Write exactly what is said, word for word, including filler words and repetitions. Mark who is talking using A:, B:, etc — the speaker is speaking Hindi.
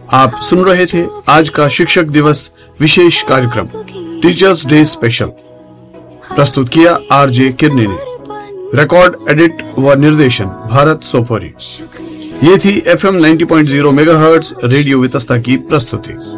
A: आप सुन रहे थे आज का शिक्षक दिवस विशेष कार्यक्रम टीचर्स डे स्पेशल। प्रस्तुत किया आरजे किरनी ने। रिकॉर्ड, एडिट व निर्देशन भारत सोफोरी। ये थी F M ninety point zero megahertz radio Vitasta की प्रस्तुति।